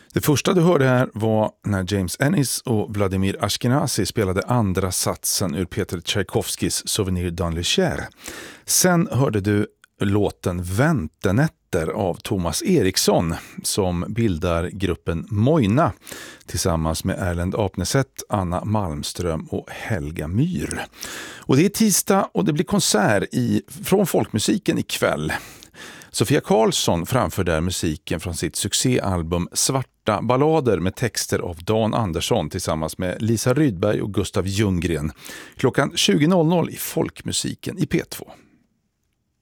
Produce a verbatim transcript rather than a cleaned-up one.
Det första du hörde här var när James Ennis och Vladimir Ashkenazi spelade andra satsen ur Peter Tchaikovskys Souvenir dans le Cher. Sen hörde du låten Väntenätter av Thomas Eriksson som bildar gruppen Moina tillsammans med Erlend Apneset, Anna Malmström och Helga Myr. Och det är tisdag och det blir konsert i, från folkmusiken ikväll. Sofia Karlsson framför där musiken från sitt succéalbum Svarta ballader med texter av Dan Andersson tillsammans med Lisa Rydberg och Gustav Ljunggren klockan tjugo i Folkmusiken i P två.